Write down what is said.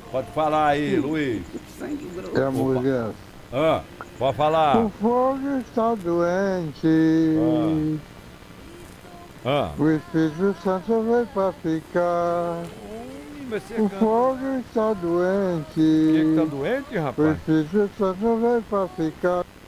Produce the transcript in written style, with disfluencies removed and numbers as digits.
Pode falar aí, Luiz. Sangue grosso. É a música. Ah, pode falar. O fogo está Ah, doente. ah. O Espírito Santo veio para ficar. Homem, mas você O canta. fogo está Quem é que tá doente. doente, O rapaz? Espírito Santo veio para ficar.